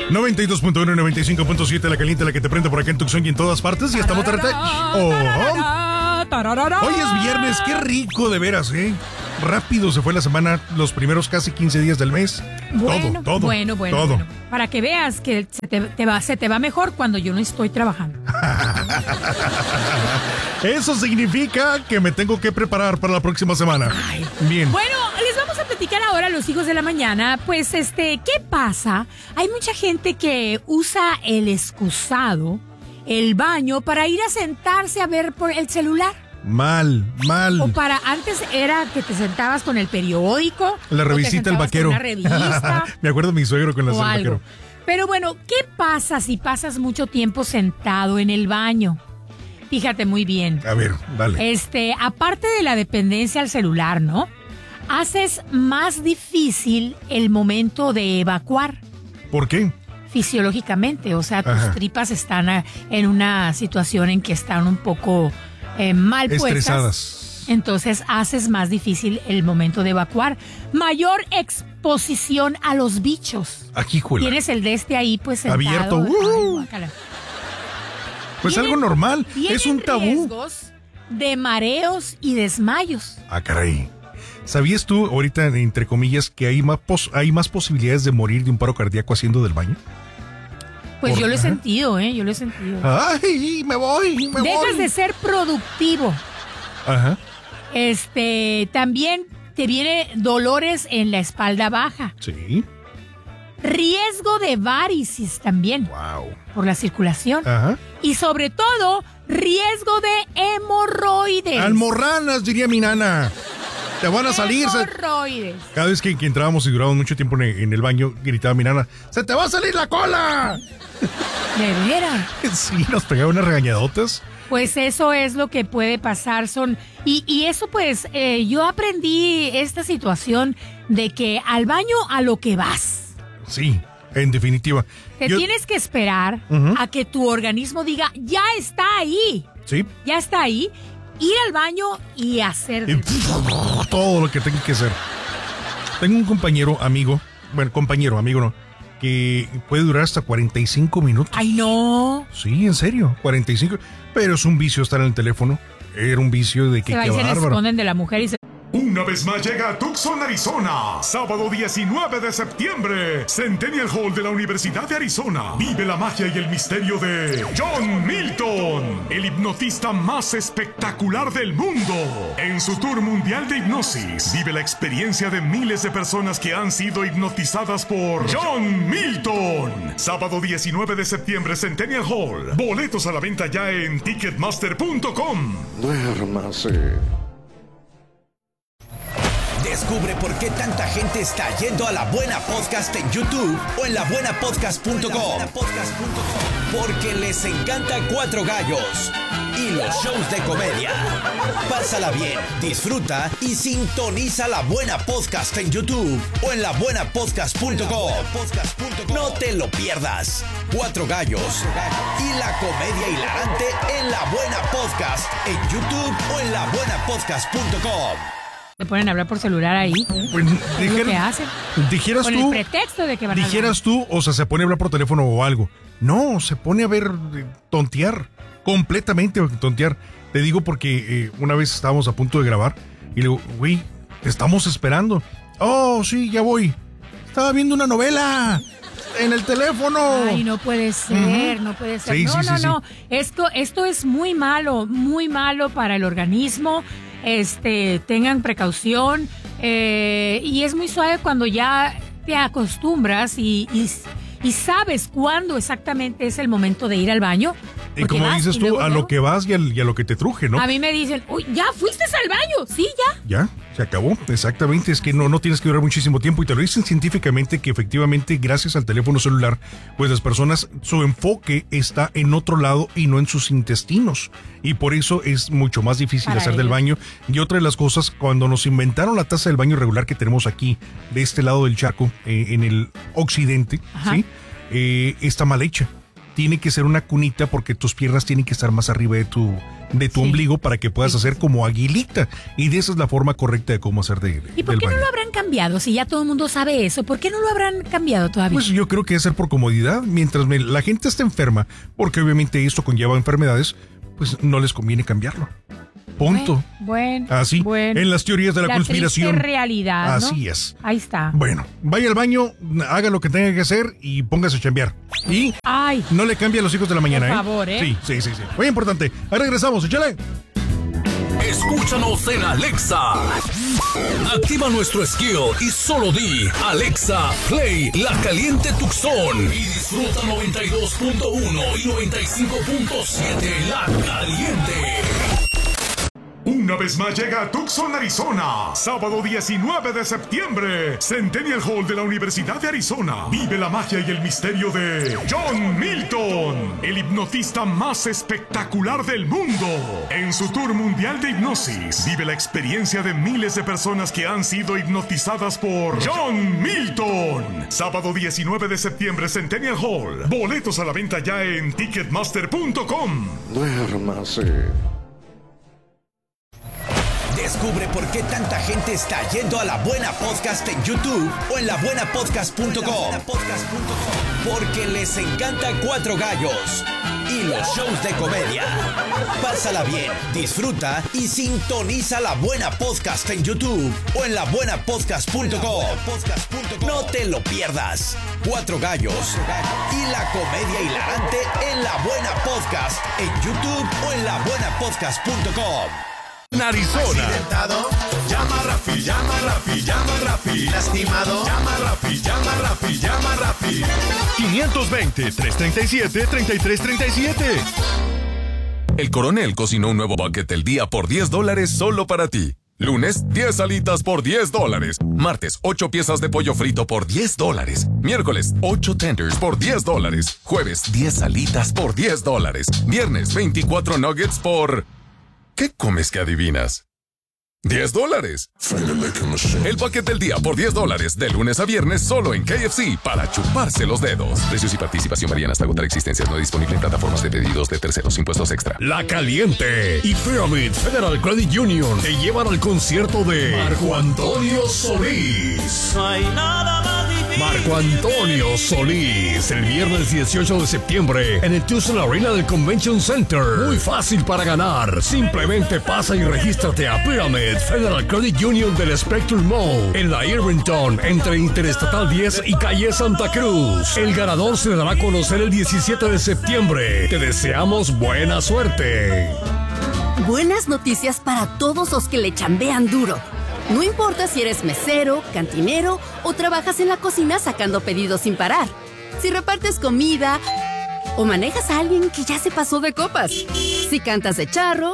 92.1 y 95.7, la caliente, la que te prende por acá en Tucson y en todas partes. Y estamos... Hoy es viernes, qué rico de veras, ¿eh? Rápido se fue la semana, los primeros casi 15 días del mes. Bueno, todo. Para que veas que se te va mejor cuando yo no estoy trabajando. Eso significa que me tengo que preparar para la próxima semana. Ay. Bien. Bueno, les vamos a platicar ahora a los hijos de la mañana. Pues, ¿qué pasa? Hay mucha gente que usa el excusado, el baño, para ir a sentarse a ver por el celular. Mal. O antes era que te sentabas con el periódico. La revisita El Vaquero. Una revista. Me acuerdo de mi suegro con la El Vaquero. Pero bueno, ¿qué pasa si pasas mucho tiempo sentado en el baño? Fíjate muy bien. A ver, dale. Aparte de la dependencia al celular, ¿no? Haces más difícil el momento de evacuar. ¿Por qué? Fisiológicamente, o sea, tus tripas están en una situación en que están un poco mal puestas. Estresadas. Entonces haces más difícil el momento de evacuar. Mayor exposición a los bichos. Aquí, juela. Tienes el de ahí, pues, sentado. Abierto. Pues algo normal. Es un tabú. Riesgos de mareos y desmayos. Ah, caray. ¿Sabías tú, ahorita, entre comillas, que hay más posibilidades de morir de un paro cardíaco haciendo del baño? Pues yo lo he sentido, yo lo he sentido. ¡Ay, me voy! Dejas de ser productivo. Ajá. También te viene dolores en la espalda baja. Sí. Riesgo de varices también. Wow. Por la circulación. Ajá. Y sobre todo, riesgo de hemorroides. Almorranas, diría mi nana. Te van a salir. Hemorroides. Cada vez que entrábamos y durábamos mucho tiempo en el baño, gritaba mi nana, ¡se te va a salir la cola! ¿De veras? Sí, nos pegaba unas regañadotas. Pues eso es lo que puede pasar. Y eso pues, yo aprendí esta situación de que al baño a lo que vas. Sí, en definitiva. Tienes que esperar a que tu organismo diga, ya está ahí. Sí. Ya está ahí. Ir al baño y hacer todo lo que tenga que hacer. Tengo un compañero, amigo no, que puede durar hasta 45 minutos. ¡Ay, no! Sí, en serio, 45. Pero es un vicio estar en el teléfono. Era un vicio de que se les esconden de la mujer y se... Una vez más llega a Tucson, Arizona. Sábado 19 de septiembre. Centennial Hall de la Universidad de Arizona. Vive la magia y el misterio de John Milton, el hipnotista más espectacular del mundo. En su tour mundial de hipnosis, vive la experiencia de miles de personas que han sido hipnotizadas por John Milton. Sábado 19 de septiembre, Centennial Hall. Boletos a la venta ya en Ticketmaster.com. Duérmase. Descubre por qué tanta gente está yendo a La Buena Podcast en YouTube o en labuenapodcast.com. Porque les encanta Cuatro Gallos y los shows de comedia. Pásala bien, disfruta y sintoniza La Buena Podcast en YouTube o en labuenapodcast.com. No te lo pierdas. Cuatro Gallos y la comedia hilarante en La Buena Podcast en YouTube o en labuenapodcast.com. Se ponen a hablar por celular ahí. Pues, es lo que hacen. Dijeras con tú. el pretexto de que van dijeras tú, o sea, se pone a hablar por teléfono o algo. No, se pone a ver, tontear. Completamente tontear. Te digo porque una vez estábamos a punto de grabar y le digo, güey, te estamos esperando. Oh, sí, ya voy. Estaba viendo una novela en el teléfono. Ay, no puede ser, no puede ser. Sí, no. Esto es muy malo para el organismo. Tengan precaución, y es muy suave cuando ya te acostumbras y sabes cuándo exactamente es el momento de ir al baño. Y como dices tú, a lo que vas y a lo que te truje, ¿no? A mí me dicen, uy, ¿ya fuiste al baño? Sí, ya. Ya, se acabó, exactamente. Es que no tienes que durar muchísimo tiempo y te lo dicen científicamente que efectivamente gracias al teléfono celular, pues las personas, su enfoque está en otro lado y no en sus intestinos. Y por eso es mucho más difícil hacer del baño. Y otra de las cosas, cuando nos inventaron la taza del baño regular que tenemos aquí, de este lado del charco, en el occidente, ¿sí? Está mal hecha. tiene que ser una cunita porque tus piernas tienen que estar más arriba de tu ombligo para que puedas hacer como aguilita. Y de esa es la forma correcta de cómo hacer ¿Y por qué baño. no lo habrán cambiado? Si ya todo el mundo sabe eso, ¿por qué no lo habrán cambiado todavía? Pues yo creo que debe ser por comodidad. Mientras la gente está enferma, porque obviamente esto conlleva enfermedades, pues no les conviene cambiarlo. Punto. Bueno. Así, en las teorías de la conspiración. Triste realidad, ¿no? Así es. Ahí está. Bueno, vaya al baño, haga lo que tenga que hacer y póngase a chambear. Y no le cambie a los hijos de la mañana, por favor, ¿eh? Sí. Muy importante. Ahí regresamos, échale. Escúchanos en Alexa. Activa nuestro skill y solo di Alexa, play La Caliente Tucson. Y disfruta 92.1 y 95.7 La Caliente. Una vez más llega a Tucson, Arizona. Sábado 19 de septiembre. Centennial Hall de la Universidad de Arizona. Vive la magia y el misterio de John Milton, el hipnotista más espectacular del mundo. En su tour mundial de hipnosis, vive la experiencia de miles de personas que han sido hipnotizadas por John Milton. Sábado 19 de septiembre, Centennial Hall. Boletos a la venta ya en Ticketmaster.com. Duérmase. Descubre por qué tanta gente está yendo a La Buena Podcast en YouTube o en labuenapodcast.com. Porque les encanta Cuatro Gallos y los shows de comedia. Pásala bien, disfruta y sintoniza La Buena Podcast en YouTube o en labuenapodcast.com. No te lo pierdas. Cuatro Gallos y la comedia hilarante en La Buena Podcast en YouTube o en labuenapodcast.com. En Arizona. Accidentado, llama a Rafi, llama a Rafi, llama a Rafi. Lastimado, llama a Rafi, llama a Rafi, llama a Rafi. 520-337-3337. El Coronel cocinó un nuevo bucket del día por $10 solo para ti. Lunes, 10 alitas por $10. Martes, 8 piezas de pollo frito por $10. Miércoles, 8 tenders por $10. Jueves, 10 alitas por $10. Viernes, 24 nuggets por... ¿Qué comes que adivinas? $10. El bucket del día por $10 de lunes a viernes solo en KFC para chuparse los dedos. Precios y participación varían hasta agotar existencias. No disponible en plataformas de pedidos de terceros, impuestos extra. La Caliente y Pyramid Federal Credit Union te llevan al concierto de Marco Antonio Solís. No hay nada más difícil. Marco Antonio Solís, el viernes 18 de septiembre en el Tucson Arena del Convention Center. Muy fácil para ganar. Simplemente pasa y regístrate a Pyramid Federal Credit Union del Spectrum Mall en la Irvington, entre Interestatal 10 y Calle Santa Cruz. El ganador se dará a conocer el 17 de septiembre. Te deseamos buena suerte. Buenas noticias para todos los que le chambean duro. No importa si eres mesero, cantinero o trabajas en la cocina sacando pedidos sin parar. Si repartes comida o manejas a alguien que ya se pasó de copas. Si cantas de charro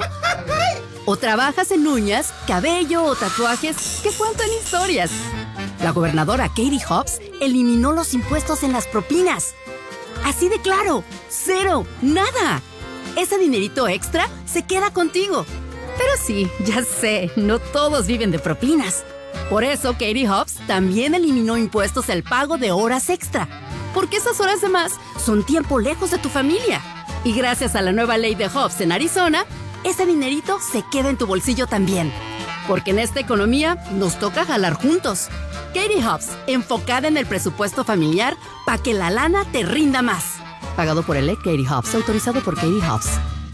o trabajas en uñas, cabello o tatuajes que cuentan historias. La gobernadora Katie Hobbs eliminó los impuestos en las propinas. Así de claro, cero, nada. Ese dinerito extra se queda contigo. Pero sí, ya sé, no todos viven de propinas. Por eso Katie Hobbs también eliminó impuestos al pago de horas extra. Porque esas horas de más son tiempo lejos de tu familia. Y gracias a la nueva ley de Hobbs en Arizona, ese dinerito se queda en tu bolsillo también. Porque en esta economía nos toca jalar juntos. Katie Hobbs, enfocada en el presupuesto familiar para que la lana te rinda más. Pagado por el Katie Hobbs, autorizado por Katie Hobbs.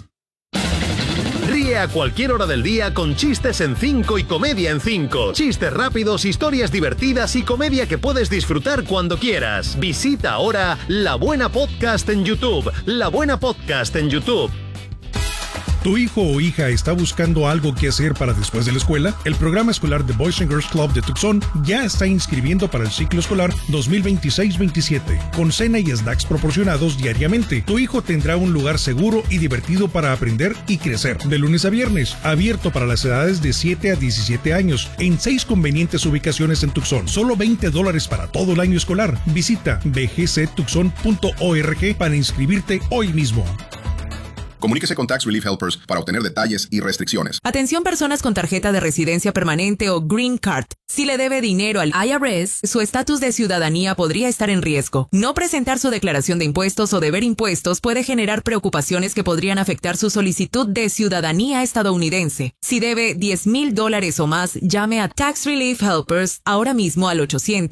Ríe a cualquier hora del día con Chistes en 5 y Comedia en 5. Chistes rápidos, historias divertidas y comedia que puedes disfrutar cuando quieras. Visita ahora La Buena Podcast en YouTube. La Buena Podcast en YouTube. ¿Tu hijo o hija está buscando algo que hacer para después de la escuela? El programa escolar de Boys and Girls Club de Tucson ya está inscribiendo para el ciclo escolar 2026-27, con cena y snacks proporcionados diariamente. Tu hijo tendrá un lugar seguro y divertido para aprender y crecer. De lunes a viernes, abierto para las edades de 7 a 17 años, en 6 convenientes ubicaciones en Tucson. Solo $20 para todo el año escolar. Visita bgctucson.org para inscribirte hoy mismo. Comuníquese con Tax Relief Helpers para obtener detalles y restricciones. Atención personas con tarjeta de residencia permanente o Green Card. Si le debe dinero al IRS, su estatus de ciudadanía podría estar en riesgo. No presentar su declaración de impuestos o deber impuestos puede generar preocupaciones que podrían afectar su solicitud de ciudadanía estadounidense. Si debe $10,000 o más, llame a Tax Relief Helpers ahora mismo al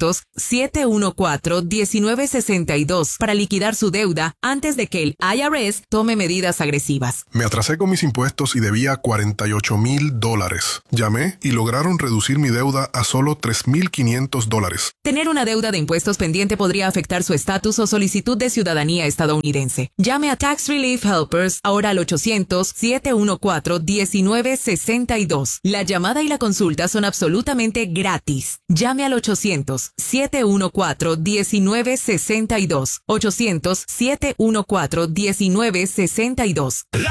800-714-1962 para liquidar su deuda antes de que el IRS tome medidas agresivas. Me atrasé con mis impuestos y debía $48,000. Llamé y lograron reducir mi deuda a solo $3,500. Tener una deuda de impuestos pendiente podría afectar su estatus o solicitud de ciudadanía estadounidense. Llame a Tax Relief Helpers ahora al 800-714-1962. La llamada y la consulta son absolutamente gratis. Llame al 800-714-1962. 800-714-1962.